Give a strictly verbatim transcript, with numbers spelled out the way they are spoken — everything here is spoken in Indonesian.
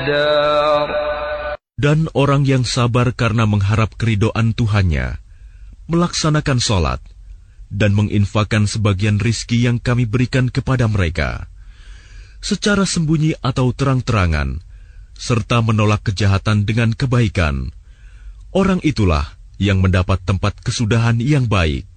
الدار. Dan orang yang sabar karena mengharap keridhaan Tuhannya, melaksanakan sholat, dan menginfakkan sebagian rizki yang kami berikan kepada mereka, secara sembunyi atau terang-terangan, serta menolak kejahatan dengan kebaikan, orang itulah yang mendapat tempat kesudahan yang baik.